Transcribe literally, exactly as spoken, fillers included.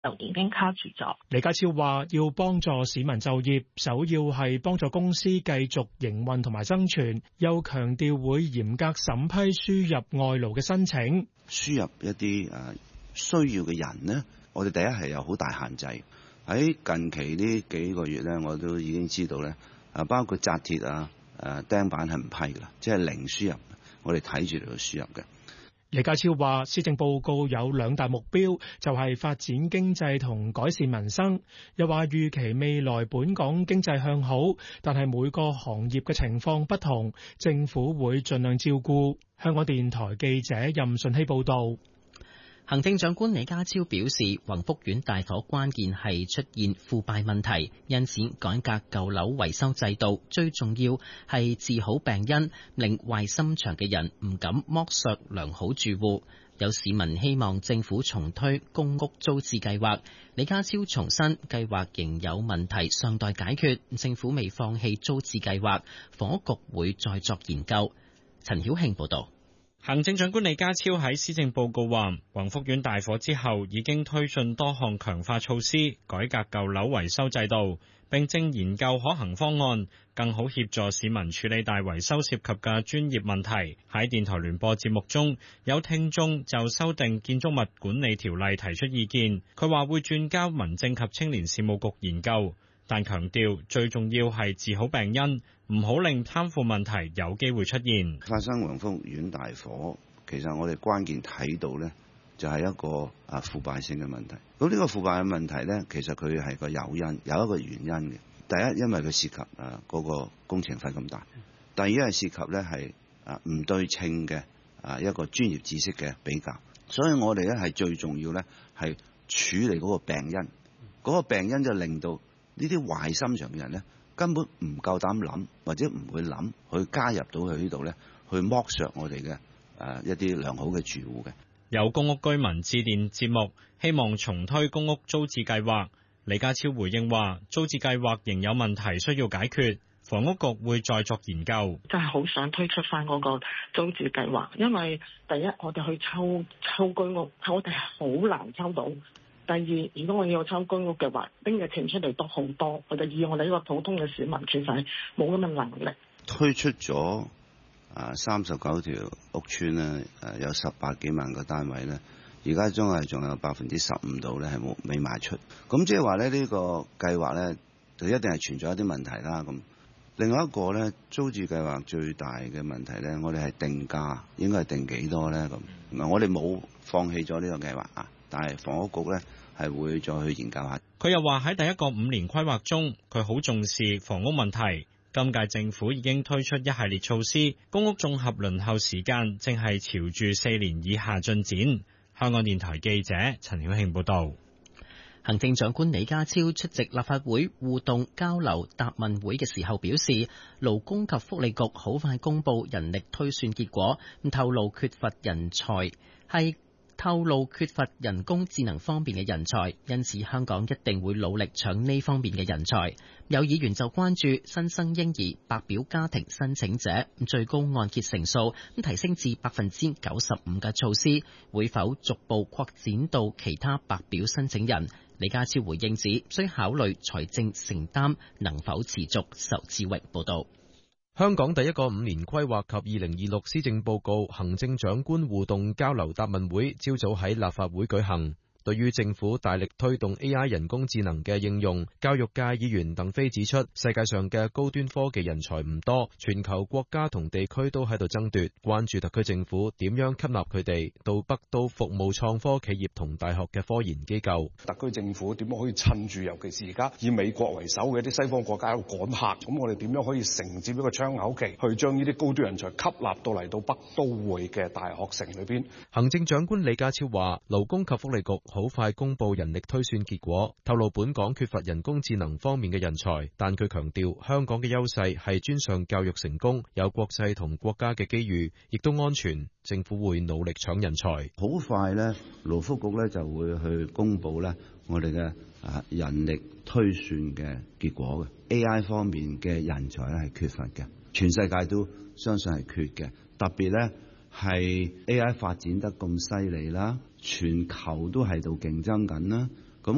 就已經卡住咗。 李家超話：要幫助市民就業，首要係幫助公司繼續營運同埋生存。又強調會嚴格審批輸入外勞嘅申請。 輸入一啲誒需要嘅人呢，我哋第一係有好大限制。喺近期呢幾個月咧，我都已經知道咧，啊包括紮鐵啊、誒釘板係唔批噶啦，即係零輸入，我哋睇住嚟到輸入嘅。 李家超話，施政報告有兩大目標，就係發展經濟同改善民生。又話預期未來本港經濟向好，但係每個行業嘅情況不同，政府會盡量照顧。香港電台記者任順希報導。 行政長官李家超表示，宏福苑大火關鍵係出現腐敗問題，因此改革舊樓維修制度，最重要係治好病因，令壞心腸嘅人唔敢剝削良好住戶。有市民希望政府重推公屋租置計劃，李家超重申計劃仍有問題尚待解決，政府未放棄租置計劃，房屋局會再作研究。陳曉慶報導。 行政長官李家超喺施政報告話，宏福苑大火之後已經推進多項強化措施，改革舊樓維修制度，並正研究可行方案，更好協助市民處理大維修涉及嘅專業問題。喺電台聯播節目中，有聽眾就修訂建築物管理條例提出意見，佢話會轉交民政及青年事務局研究，但強調最重要係治好病因，唔好令貪腐問題有機會出現。 發生宏福苑大火，其實我哋關鍵睇到呢，就係一個啊腐敗性嘅問題。咁呢個腐敗嘅問題呢，其實佢係個誘因，有一個原因嘅。第一，因為佢涉及啊嗰個工程費咁大；第二係涉及呢係啊唔對稱嘅啊一個專業知識嘅比較。所以我哋咧係最重要呢係處理嗰個病因，嗰、嗰個病因就令到呢啲壞心腸嘅人呢，根本唔夠膽諗，或者唔會諗去加入到去呢度咧，去剝削我哋嘅誒一啲良好嘅住戶嘅。 有公屋居民致電節目，希望重推公屋租置計劃。李家超回應話，租置計劃仍有問題需要解決，房屋局會再作研究。 真係好想推出翻嗰個租置計劃，因為第一我哋去抽抽居屋，我哋係好難抽到。第二，如果我要抽居屋嘅話，拎嘅錢出嚟都好多，我哋以我哋呢個普通嘅市民，其實係冇咁嘅能力。 推出咗啊三十九條屋邨咧，誒有十八幾萬個單位咧，而家仲係仲有百分之十五度咧係冇未賣出。咁即係話咧呢個計劃咧就一定係存在一啲問題啦。咁另外一個咧租置計劃最大嘅問題咧，我哋係定價應該係定幾多咧？咁唔係我哋冇放棄咗呢個計劃啊，但係房屋局咧係會再去研究下。 佢又話喺第一個五年規劃中，佢好重視房屋問題。今屆政府已經推出一系列措施，公屋綜合輪候時間正係朝住四年以下進展。香港電台記者陳曉慶報道。 行政長官李家超出席立法會互動交流答問會嘅時候表示，勞工及福利局好快公布人力推算結果，咁透露缺乏人才係。透露缺乏人工智能方面嘅人才，因此香港一定會努力搶呢方面嘅人才。有議員就關注新生嬰兒白表家庭申請者最高按揭成數提升至百分之九十五嘅措施，會否逐步擴展到其他白表申請人？李家超回應指，需考慮財政承擔能否持續。仇志榮報道。 香港第一個五年規劃及二零二六施政報告行政長官互動交流答問會朝早喺立法會舉行。對於政府大力推動 A I 人工智能嘅應用，教育界議員鄧飛指出，世界上嘅高端科技人才唔多，全球國家同地區都喺度爭奪，關注特區政府點樣吸納佢哋到北都服務創科企業同大學嘅科研機構。 特區政府點樣可以趁住，尤其是而家以美國為首嘅一啲西方國家喺度趕客，咁我哋點樣可以承接一個窗口期，去將呢啲高端人才吸納到嚟到北都會嘅大學城裏邊。 行政長官李家超話，勞工及福利局好快公布人力推算結果，透露本港缺乏人工智能方面嘅人才，但佢強調香港嘅優勢係專上教育成功，有國際同國家嘅機遇，亦都安全。政府會努力搶人才。 好快呢，勞福局呢就會去公布呢我哋嘅啊人力推算嘅結果嘅。A I 方面嘅人才咧係缺乏嘅，全世界都相信係缺嘅，特別呢係 A I 發展得咁犀利啦。全球都喺度競爭緊啦，